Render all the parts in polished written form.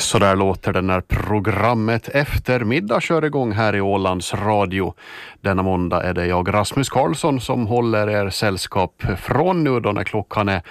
Så där låter det när programmet Eftermiddag kör igång här i Ålands Radio. Denna måndag är det jag, Rasmus Karlsson, som håller er sällskap från nu då när klockan är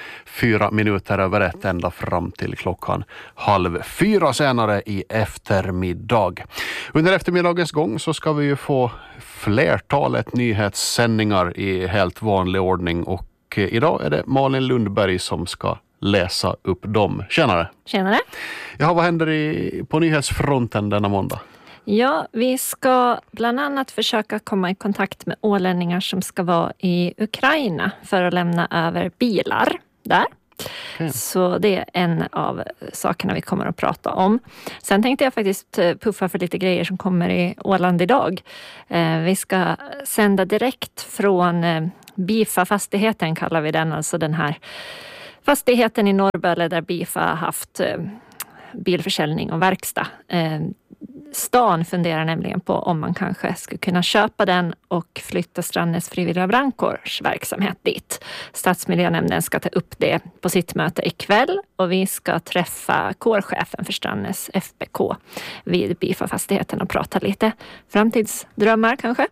1:04 ända fram till klockan 3:30 senare i eftermiddag. Under eftermiddagens gång så ska vi ju få flertalet nyhetssändningar i helt vanlig ordning och idag är det Malin Lundberg som ska läsa upp dem. Tjenare! Tjenare! Ja, vad händer på nyhetsfronten denna måndag? Ja, vi ska bland annat försöka komma i kontakt med ålänningar som ska vara i Ukraina för att lämna över bilar där. Okay. Så det är en av sakerna vi kommer att prata om. Sen tänkte jag faktiskt puffa för lite grejer som kommer i Åland idag. Vi ska sända direkt från Bifa-fastigheten kallar vi den, alltså den här fastigheten i Norrböle där Bifa har haft bilförsäljning och verkstad. Stan funderar nämligen på om man kanske skulle kunna köpa den och flytta Strandnäs frivilliga brandkårs verksamhet dit. Stadsmiljönämnden ska ta upp det på sitt möte ikväll och vi ska träffa kårchefen för Strandnäs FBK vid Bifa-fastigheten och prata lite framtidsdrömmar kanske.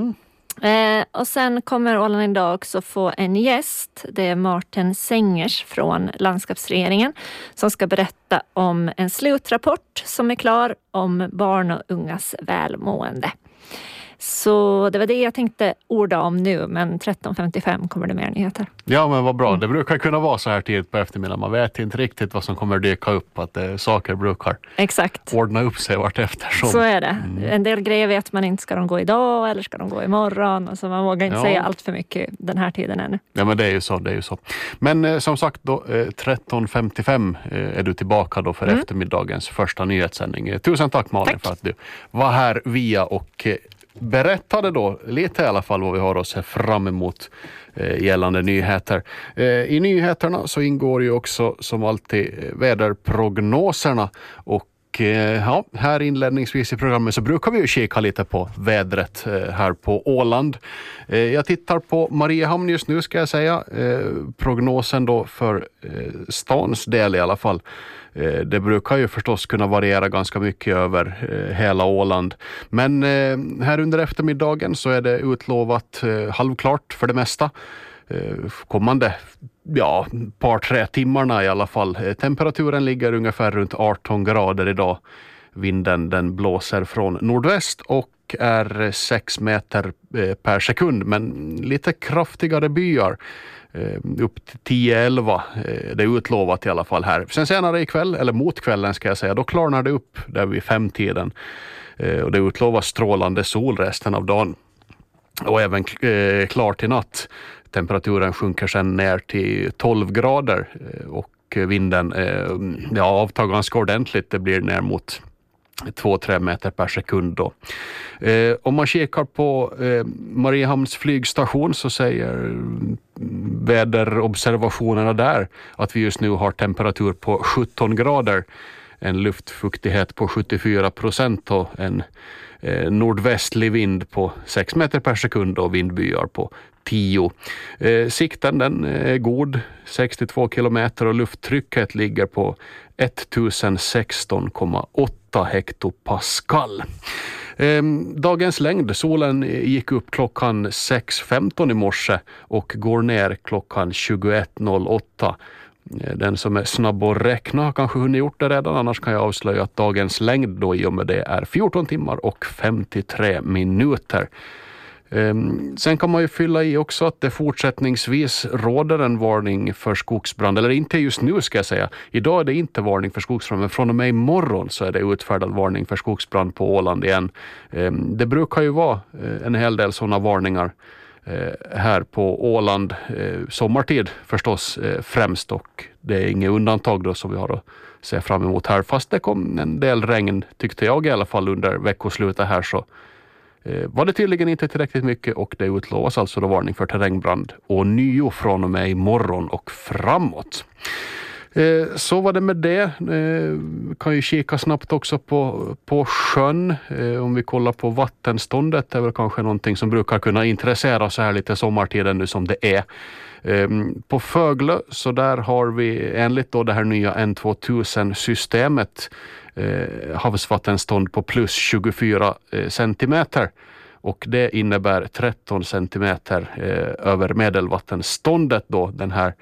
Och sen kommer Åland idag också få en gäst. Det är Martin Sengers från landskapsregeringen som ska berätta om en slutrapport som är klar om barn och ungas välmående. Så det var det jag tänkte orda om nu, men 13:55 kommer det mer nyheter. Ja, men vad bra. Det brukar kunna vara så här tidigt på eftermiddagen. Man vet inte riktigt vad som kommer dyka upp, att saker brukar ordna upp sig vart eftersom. Så är det. En del grejer vet man inte, ska de gå idag eller ska de gå imorgon? Och så man vågar inte säga allt för mycket den här tiden ännu. Ja, men det är ju så. Men som sagt då, 13:55 är du tillbaka då för eftermiddagens första nyhetssändning. Tusen tack Malin för att du var här via och berättade då lite i alla fall vad vi har att se fram emot gällande nyheter. I nyheterna så ingår ju också som alltid väderprognoserna och här inledningsvis i programmet så brukar vi ju kika lite på vädret här på Åland. Jag tittar på Mariehamn just nu ska jag säga. Prognosen då för stans del i alla fall. Det brukar ju förstås kunna variera ganska mycket över hela Åland. Men här under eftermiddagen så är det utlovat halvklart för det mesta. Kommande par-tre timmarna i alla fall. Temperaturen ligger ungefär runt 18 grader idag. Vinden den blåser från nordväst och är 6 meter per sekund. Men lite kraftigare byar. Upp till 10-11. Det är utlovat i alla fall här. Sen senare ikväll, eller mot kvällen ska jag säga, då klarnar det upp där vid 5-tiden. Och det utlovas strålande sol resten av dagen. Och även klart i natt. Temperaturen sjunker sen ner till 12 grader och vinden avtar ganska ordentligt. Det blir ner mot 2-3 meter per sekund då. Om man kikar på Mariehamns flygstation så säger väderobservationerna där att vi just nu har temperatur på 17 grader, en luftfuktighet på 74% och en nordvästlig vind på 6 meter per sekund och vindbyar på 10. Sikten den är god, 62 kilometer och lufttrycket ligger på 1016,8 hektopascal. Dagens längd, solen gick upp klockan 6:15 i morse och går ner klockan 21:08. Den som är snabb att räkna har kanske hunnit gjort det redan, annars kan jag avslöja att dagens längd då i och med det är 14 timmar och 53 minuter. Sen kan man ju fylla i också att det fortsättningsvis råder en varning för skogsbrand, eller inte just nu ska jag säga. Idag är det inte varning för skogsbrand, men från och med imorgon så är det utfärdad varning för skogsbrand på Åland igen. Det brukar ju vara en hel del sådana varningar här på Åland sommartid förstås främst, och det är inget undantag då som vi har att se fram emot här. Fast det kom en del regn tyckte jag i alla fall under veckoslutet här, så var det tydligen inte tillräckligt mycket och det utlovas alltså då varning för terrängbrand och nio från och med imorgon och framåt. Så var det med det. Kan ju kika snabbt också på sjön. Om vi kollar på vattenståndet, det är väl kanske någonting som brukar kunna intressera så här lite sommartiden nu som det är. På Föglö så där har vi enligt då det här nya N2000-systemet havsvattenstånd på plus 24 centimeter. Och det innebär 13 centimeter över medelvattenståndet då, den här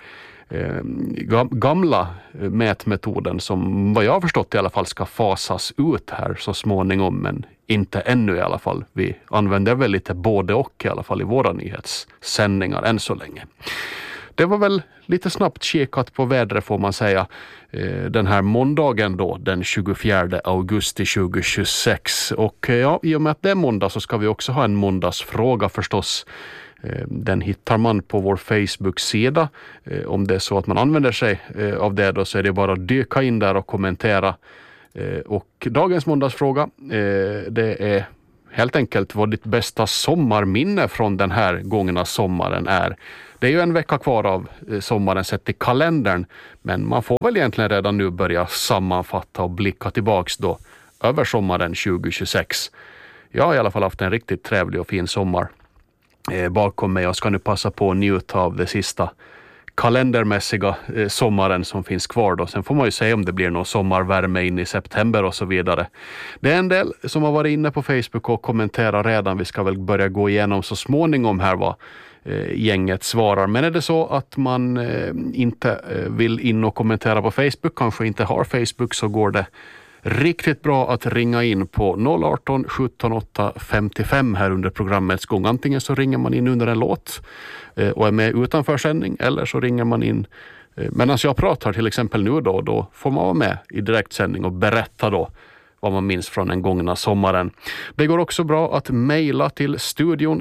gamla mätmetoden som vad jag har förstått i alla fall ska fasas ut här så småningom, men inte ännu i alla fall. Vi använder väl lite både och i alla fall i våra nyhetssändningar än så länge. Det var väl lite snabbt kikat på vädret får man säga den här måndagen då, den 24 augusti 2026. Och ja, i och med att det är måndag så ska vi också ha en måndagsfråga förstås. Den hittar man på vår Facebook-sida. Om det är så att man använder sig av det då så är det bara att dyka in där och kommentera. Och dagens måndagsfråga det är helt enkelt vad ditt bästa sommarminne från den här gångna sommaren är. Det är ju en vecka kvar av sommaren sett i kalendern, men man får väl egentligen redan nu börja sammanfatta och blicka tillbaks då över sommaren 2026. Jag har i alla fall haft en riktigt trevlig och fin sommar bakom mig och ska nu passa på att njuta av det sista kalendermässiga sommaren som finns kvar då. Sen får man ju se om det blir någon sommarvärme in i september och så vidare. Det är en del som har varit inne på Facebook och kommenterat redan. Vi ska väl börja gå igenom så småningom här vad gänget svarar. Men är det så att man inte vill in och kommentera på Facebook, kanske inte har Facebook, så går det riktigt bra att ringa in på 018 17 8 55 här under programmets gång. Antingen så ringer man in under en låt och är med utanför sändning, eller så ringer man in medan jag pratar till exempel nu då får man vara med i direktsändning och berätta då vad man minns från den gångna sommaren. Det går också bra att mejla till studion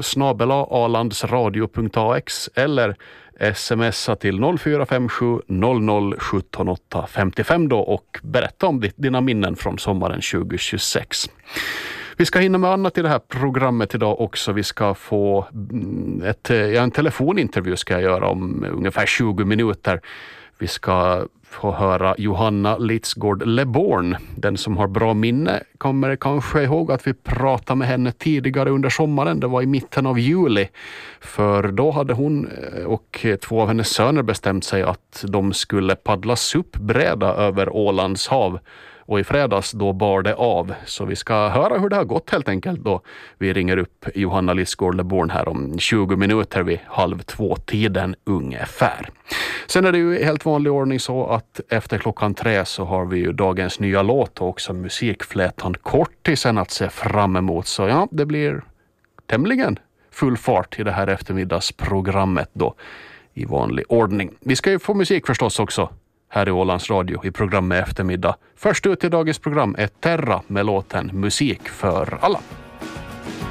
@alandsradio.ax eller smsa till 0457 00 17 8 55 då och berätta om dina minnen från sommaren 2026. Vi ska hinna med annat i det här programmet idag också. Vi ska få en telefonintervju ska jag göra om ungefär 20 minuter. Vi ska få höra Johanna Litzgård Leborn. Den som har bra minne kommer kanske ihåg att vi pratade med henne tidigare under sommaren. Det var i mitten av juli. För då hade hon och 2 av hennes söner bestämt sig att de skulle paddla SUP-bräda över Ålands hav. Och i fredags då bar det av. Så vi ska höra hur det har gått helt enkelt då. Vi ringer upp Johanna Litzgård Leborn här om 20 minuter vid 1:30 ungefär. Sen är det ju helt vanlig ordning så att efter 3:00 så har vi ju dagens nya låt och också musikflätan Kortisen att se fram emot. Så ja, det blir tämligen full fart i det här eftermiddagsprogrammet då i vanlig ordning. Vi ska ju få musik förstås också här i Ålands Radio i programmet eftermiddag. Först ut i dagens program är Terra med låten Musik för alla.